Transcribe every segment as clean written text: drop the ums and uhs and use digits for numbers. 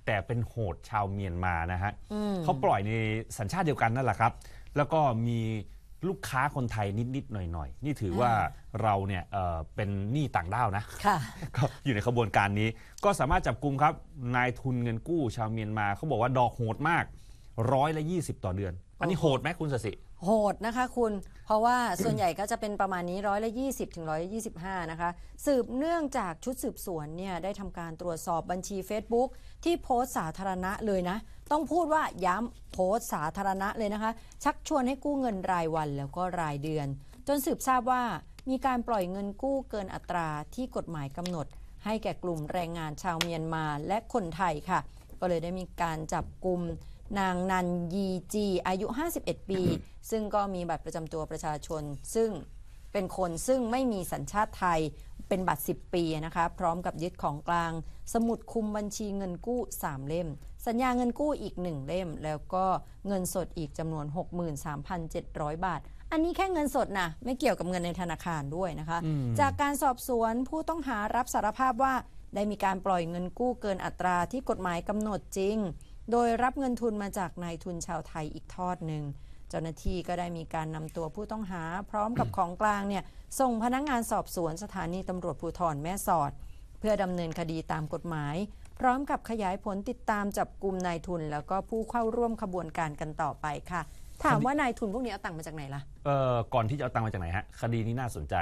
แต่เป็นโหดชาวเมียนมานะฮะเขาปล่อยในสัญชาติเดียวกันนั่นแหละครับแล้วก็มีลูกค้าคนไทยนิดๆหน่อยๆนี่ถือว่าเราเนี่ยเป็นหนี้ต่างด้าวนะก็อยู่ในขบวนการนี้ก็สามารถจับกุมครับนายทุนเงินกู้ชาวเมียนมาเขาบอกว่าดอกโหดมาก120ต่อเดือนอันนี้โหดไหมคุณสศิโหดนะคะคุณเพราะว่าส่วนใหญ่ก็จะเป็นประมาณนี้120ถึง125นะคะสืบเนื่องจากชุดสืบสวนเนี่ยได้ทำการตรวจสอบบัญชี Facebook ที่โพสต์สาธารณะเลยนะต้องพูดว่าย้ำโพสต์สาธารณะเลยนะคะชักชวนให้กู้เงินรายวันแล้วก็รายเดือนจนสืบทราบว่ามีการปล่อยเงินกู้เกินอัตราที่กฎหมายกำหนดให้แก่กลุ่มแรงงานชาวเมียนมาและคนไทยค่ะก็เลยได้มีการจับกุมนางนันยีจีอายุ51ปีซึ่งก็มีบัตรประจำตัวประชาชนซึ่งเป็นคนซึ่งไม่มีสัญชาติไทยเป็นบัตร10ปีนะคะพร้อมกับยึดของกลางสมุดคุมบัญชีเงินกู้3เล่มสัญญาเงินกู้อีก1เล่มแล้วก็เงินสดอีกจำนวน 63,700 บาทอันนี้แค่เงินสดนะไม่เกี่ยวกับเงินในธนาคารด้วยนะคะจากการสอบสวนผู้ต้องหารับสารภาพว่าได้มีการปล่อยเงินกู้เกินอัตราที่กฎหมายกำหนดจริงโดยรับเงินทุนมาจากนายทุนชาวไทยอีกทอดหนึ่งเจ้าหน้าที่ก็ได้มีการนำตัวผู้ต้องหาพร้อมกับของกลางเนี่ยส่งพนักงานสอบสวนสถานีตำรวจภูธรแม่สอดเพื่อดำเนินคดีตามกฎหมายพร้อมกับขยายผลติดตามจับกุมนายทุนแล้วก็ผู้เข้าร่วมขบวนการกันต่อไปค่ะถามว่านายทุนพวกนี้เอาตังค์มาจากไหนล่ะก่อนที่จะเอาตังค์มาจากไหนฮะคดีนี้น่าสนใจ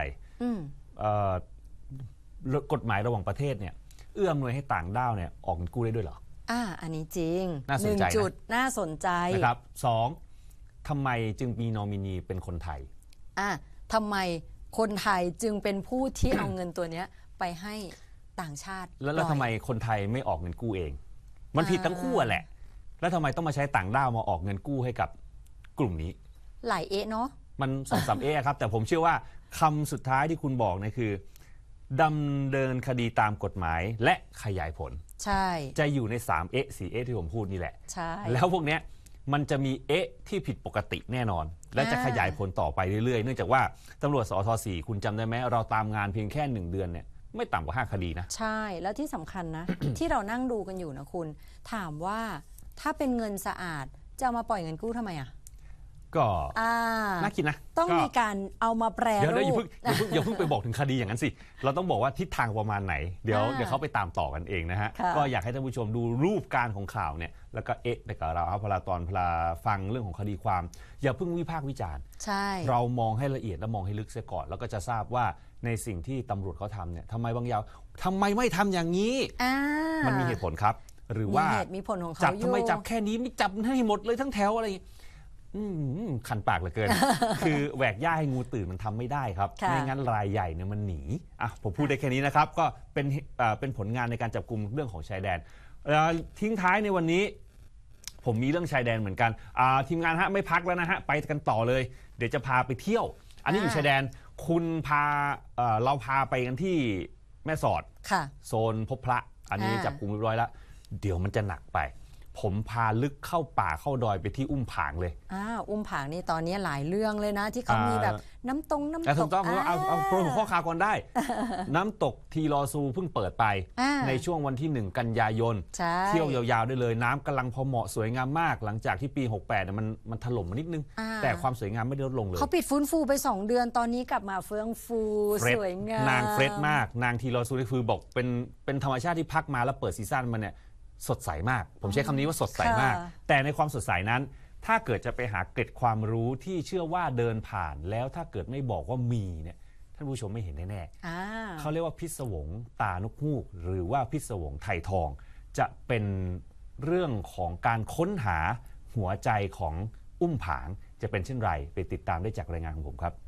กฎหมายระหว่างประเทศเนี่ยเอื้ออำนวยให้ต่างด้าวเนี่ยออกเงินกู้ได้ด้วยเหรออันนี้จริง 1 จุดน่าสนใจนะครับ2ทำไมจึงมีนอมินีเป็นคนไทยทำไมคนไทยจึงเป็นผู้ที่ เอาเงินตัวนี้ไปให้ต่างชาติแล้วทำไมคนไทยไม่ออกเงินกู้เองมันผิดทั้งคู่แหละแล้วทำไมต้องมาใช้ต่างด้าวมาออกเงินกู้ให้กับกลุ่มนี้หลายเนาะมัน2-3ครับแต่ผมเชื่อว่าคำสุดท้ายที่คุณบอกเนี่ยคือดำเนินคดีตามกฎหมายและขยายผลใช่จะอยู่ใน4 ที่ผมพูดนี่แหละใช่แล้วพวกเนี้ยมันจะมีที่ผิดปกติแน่นอนและจะขยายผลต่อไปเรื่อยๆเนื่องจากว่าตำรวจสท4คุณจำได้ไหมเราตามงานเพียงแค่1 เดือนเนี่ยไม่ต่ำกว่า5 คดีนะใช่แล้วที่สำคัญนะ ที่เรานั่งดูกันอยู่นะคุณถามว่าถ้าเป็นเงินสะอาดจะเอามาปล่อยเงินกู้ทำไมก็น่าคิดนะต้องมีการเอามาแปรรูปอย่าเพิ่งไปบอกถึงคดีอย่างนั้นสิเราต้องบอกว่าทิศทางประมาณไหนเดี๋ยวเขาไปตามต่อกันเองนะฮะก็อยากให้ท่านผู้ชมดูรูปการของข่าวเนี่ยแล้วก็ไปกับเราครับพลาตอนพลาฟังเรื่องของคดีความอย่าเพิ่งวิพากษ์วิจารณ์เรามองให้ละเอียดและมองให้ลึกเสียก่อนแล้วก็จะทราบว่าในสิ่งที่ตำรวจเขาทำเนี่ยทำไมบางอย่างทำไมไม่ทำอย่างนี้มันมีเหตุผลครับหรือว่ามีผลของเขาจับทำไมจับแค่นี้ไม่จับให้หมดเลยทั้งแถวอะไรคันปากเหลือเกิน คือแหวกหญ้าให้งูตื่นมันทำไม่ได้ครับไม่งั้นรายใหญ่เนี่ยมันหนีผมพูดได้แค่นี้นะครับก็เป็นผลงานในการจับกุมเรื่องของชายแดนทิ้งท้ายในวันนี้ผมมีเรื่องชายแดนเหมือนกันทีมงานฮะไม่พักแล้วนะฮะไปกันต่อเลยเดี๋ยวจะพาไปเที่ยวอันนี้อยู่ชายแดนคุณเราพาไปกันที่แม่สอดโซนพบพระอันนี้จับกุมเรียบร้อยแล้วเดี๋ยวมันจะหนักไปผมพาลึกเข้าป่าเข้าดอยไปที่อุ้มผางเลยอุ้มผางนี่ตอนนี้หลายเรื่องเลยนะที่เขามีแบบน้ำตกถูกต้องเอาโปรข้อข่าวก่อนได้ น้ำตกทีลอซูเพิ่งเปิดไปในช่วงวันที่1 กันยายนเที่ยวยาวๆได้เลยน้ำกำลังพอเหมาะสวยงามมากหลังจากที่ปี68เนี่ยมันถล่มมานิดนึงแต่ความสวยงามไม่ได้ลดลงเลยเขาปิดฟื้นฟูไป2 เดือนตอนนี้กลับมาเฟื่องฟูสวยงามนางเฟรชมากนางทีลอซูนี่คือบอกเป็นธรรมชาติที่พักมาแล้วเปิดซีซั่นมาเนี่ยสดใสมากผมใช้คำนี้ว่าสดใสมากแต่ในความสดใสนั้นถ้าเกิดจะไปหาเกร็ดความรู้ที่เชื่อว่าเดินผ่านแล้วถ้าเกิดไม่บอกว่ามีเนี่ยท่านผู้ชมไม่เห็นแน่ๆเขาเรียกว่าพิศวงตานกฮูกหรือว่าพิศวงไทยทองจะเป็นเรื่องของการค้นหาหัวใจของอุ้มผางจะเป็นเช่นไรไปติดตามได้จากรายงานของผมครับ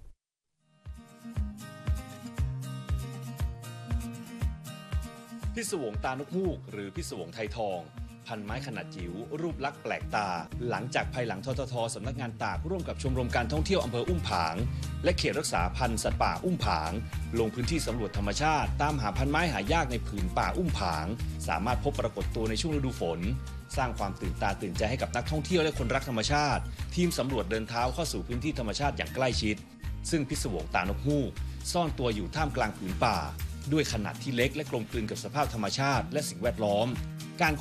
พิศวงตานกฮูกหรือพิศวงไทยทองพันไม้ขนาดจิ๋วรูปลักษณ์แปลกตาหลังจากภายหลังทททสำนักงานตากร่วมกับชมรมการท่องเที่ยวอำเภออุ้มผางและเขตรักษาพันธุ์สัตว์ป่าอุ้มผางลงพื้นที่สำรวจธรรมชาติตามหาพันไม้หายากในผืนป่าอุ้มผางสามารถพบปรากฏตัวในช่วงฤดูฝนสร้างความตื่นตาตื่นใจให้กับนักท่องเที่ยวและคนรักธรรมชาติทีมสำรวจเดินเท้าเข้าสู่พื้นที่ธรรมชาติอย่างใกล้ชิดซึ่งพิศวงตานกฮูกซ่อนตัวอยู่ท่ามกลางผืนป่าด้วยขนาดที่เล็กและกลมกลืนกับสภาพธรรมชาติและสิ่งแวดล้อมการ